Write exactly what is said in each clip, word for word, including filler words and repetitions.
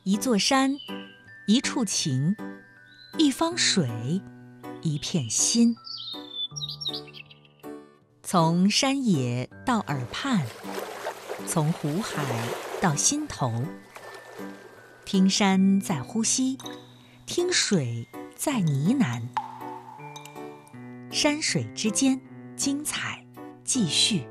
一座山，一处情，一方水，一片心。从山野到耳畔，从湖海到心头，听山在呼吸，听水在呢喃。山水之间，精彩继续。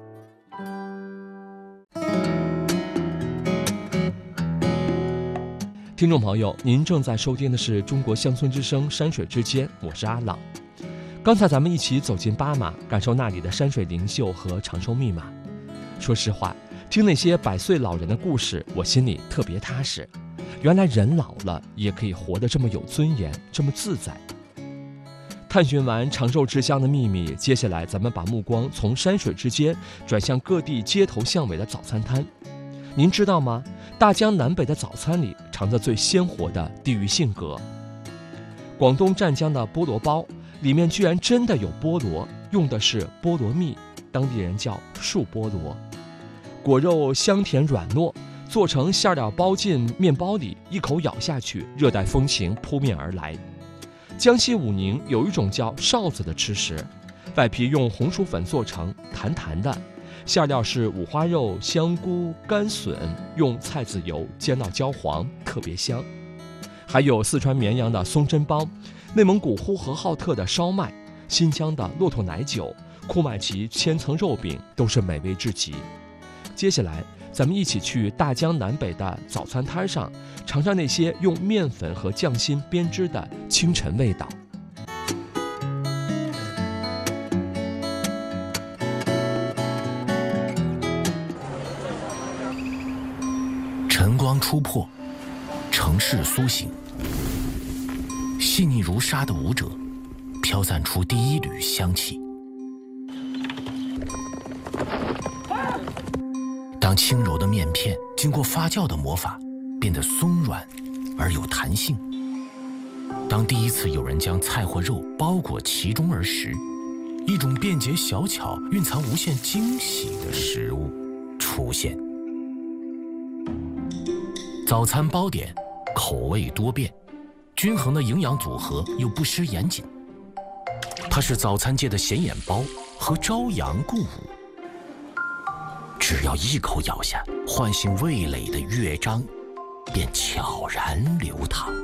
听众朋友，您正在收听的是中国乡村之声山水之间，我是阿朗。刚才咱们一起走进巴马，感受那里的山水灵秀和长寿密码。说实话，听那些百岁老人的故事，我心里特别踏实。原来人老了也可以活得这么有尊严，这么自在。探寻完长寿之乡的秘密，接下来咱们把目光从山水之间转向各地街头巷尾的早餐摊。您知道吗？大江南北的早餐里藏着最鲜活的地域性格。广东湛江的菠萝包里面居然真的有菠萝，用的是菠萝蜜，当地人叫树菠萝。果肉香甜软糯，做成馅料包进面包里，一口咬下去，热带风情扑面而来。江西武宁有一种叫哨子的吃食，外皮用红薯粉做成，弹弹的，馅料是五花肉、香菇、干笋，用菜籽油煎到焦黄，特别香。还有四川绵阳的松针包，内蒙古呼和浩特的烧麦，新疆的骆驼奶酒，库麦奇千层肉饼，都是美味至极。接下来咱们一起去大江南北的早餐摊上，尝尝那些用面粉和匠心编织的清晨味道。 晨光初破，城市苏醒，细腻如纱的舞者飘散出第一缕香气。当轻柔的面片经过发酵的魔法，变得松软而有弹性；当第一次有人将菜或肉包裹其中而食，一种便捷小巧、蕴藏无限惊喜的食物出现。早餐包点口味多变，均衡的营养组合又不失严谨。它是早餐界的显眼包和朝阳故舞。只要一口咬下，唤醒味蕾的乐章便悄然流淌。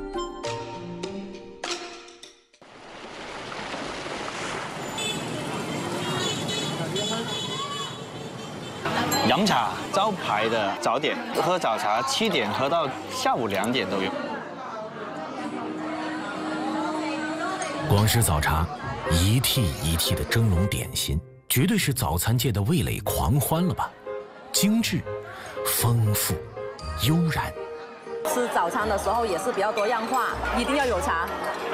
洋茶招牌的早点，喝早茶七点喝到下午两点都有。 光是早茶，一屉一屉的蒸笼点心，绝对是早餐界的味蕾狂欢了吧？精致、丰富、悠然。 吃早餐的时候也是比较多样化，一定要有茶。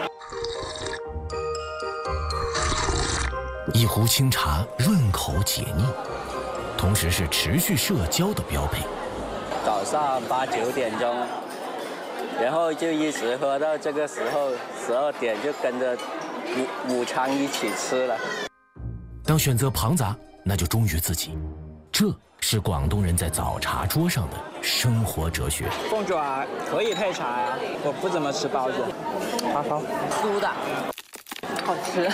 一壶清茶润口解腻，同时是持续社交的标配。 早上八九点钟，然后就一直喝到这个时候，十二点就跟着午午餐一起吃了。 当选择庞杂，那就忠于自己。这是广东人在早茶桌上的生活哲学。 凤爪可以配茶呀，我不怎么吃包子。花糕酥的，好吃。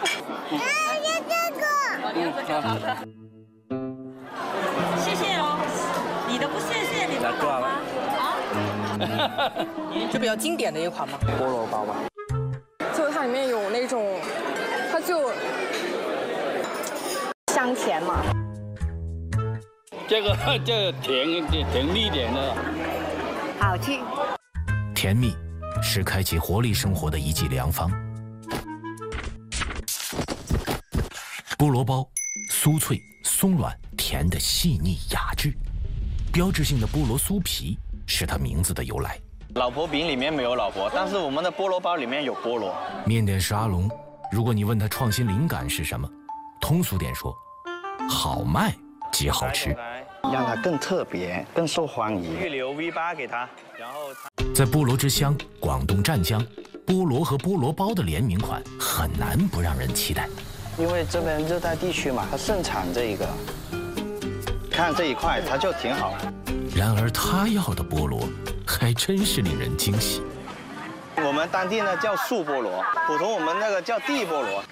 嗯，好的。 谢谢哦，你的不谢谢，你不好吗？啊？就比较经典的一款嘛。 菠萝包吧。 就它里面有那种，它就香甜嘛。 这个这个甜甜蜜点的， 好吃。 甜蜜是开启活力生活的一剂良方。菠萝包，酥脆、松软、甜的细腻雅致。标志性的菠萝酥皮是它名字的由来。 老婆饼里面没有老婆，但是我们的菠萝包里面有菠萝。 面点是阿龙，如果你问他创新灵感是什么，通俗点说，好卖即好吃。 让它更特别，更受欢迎。预留 V 八给他，然后在菠萝之乡广东湛江，菠萝和菠萝包的联名款很难不让人期待。 因为这边热带地区嘛，它盛产这一个，看这一块它就挺好。 然而他要的菠萝还真是令人惊喜。 我们当地呢叫树菠萝，普通我们那个叫地菠萝。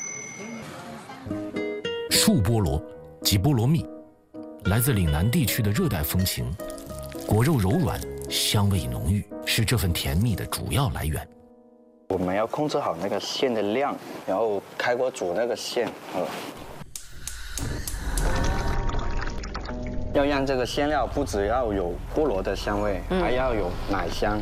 树菠萝即菠萝蜜，来自岭南地区的热带风情，果肉柔软，香味浓郁，是这份甜蜜的主要来源。 我们要控制好那个馅的量，然后开锅煮那个馅，呃，要让这个馅料不只要有菠萝的香味，嗯、还要有奶香。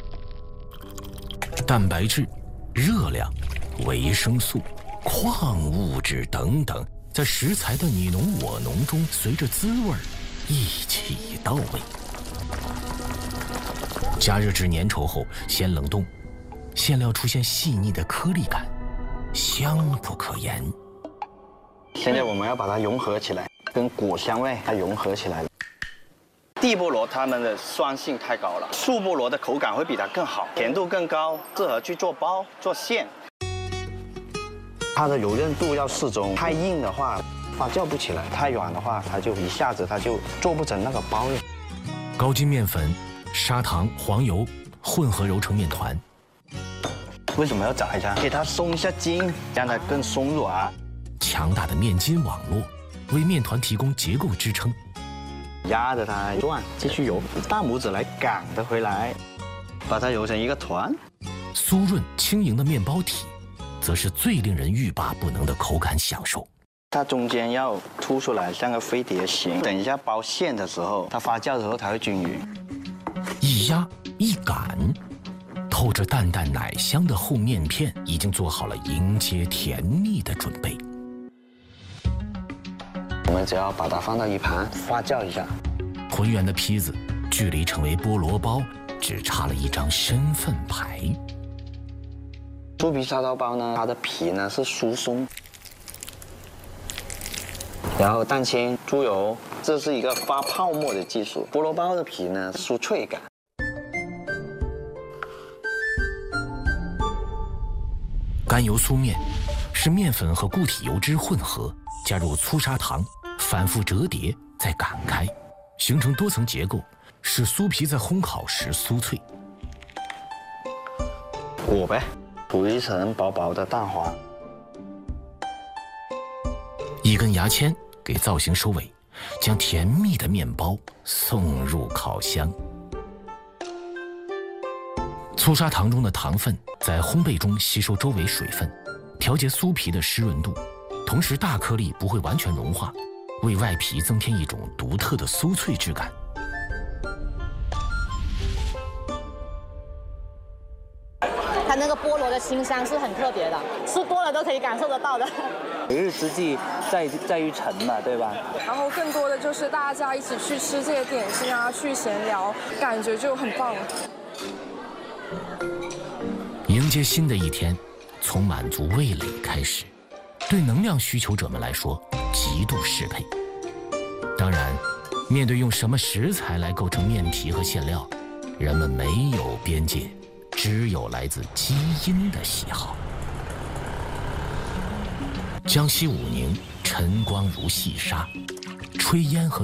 蛋白质、热量、维生素、矿物质等等，在食材的你侬我侬中，随着滋味一起到位。加热至粘稠后，先冷冻，馅料出现细腻的颗粒感，香不可言。 现在我们要把它融合起来，跟果香味它融合起来了。地菠萝它们的酸性太高了，树菠萝的口感会比它更好，甜度更高，适合去做包、做馅。它的柔韧度要适中，太硬的话发酵不起来，太软的话它就一下子它就做不成那个包了。 高筋面粉、砂糖、黄油混合揉成面团。 为什么要炸一下？给它松一下筋，让它更松软。 强大的面筋网络为面团提供结构支撑。 压着它转，继续揉，大拇指来赶的回来，把它揉成一个团。 酥润轻盈的面包体，则是最令人欲罢不能的口感享受。 它中间要凸出来，像个飞碟形。等一下包馅的时候，它发酵的时候才会均匀。 一压一擀，透着淡淡奶香的厚面片已经做好了迎接甜蜜的准备。 我们只要把它放到一旁发酵一下。 浑圆的坯子距离成为菠萝包只差了一张身份牌。 酥皮叉烧包呢，它的皮呢是酥松，然后蛋清、猪油，这是一个发泡沫的技术。菠萝包的皮呢酥脆感。 干油酥面是面粉和固体油脂混合，加入粗砂糖，反复折叠，再擀开，形成多层结构，使酥皮在烘烤时酥脆。 裹呗，涂一层薄薄的蛋黄， 一根牙签给造型收尾，将甜蜜的面包送入烤箱。粗砂糖中的糖分在烘焙中吸收周围水分，调节酥皮的湿润度，同时大颗粒不会完全融化，为外皮增添一种独特的酥脆质感。 它那个菠萝的清香是很特别的，吃多了都可以感受得到的。 一日之计在在于晨嘛，对吧？ 然后更多的就是大家一起去吃这些点心啊，去闲聊，感觉就很棒。 迎接新的一天，从满足味蕾开始，对能量需求者们来说极度适配。当然，面对用什么食材来构成面皮和馅料，人们没有边界，只有来自基因的喜好。江西武宁晨光如细沙，炊烟和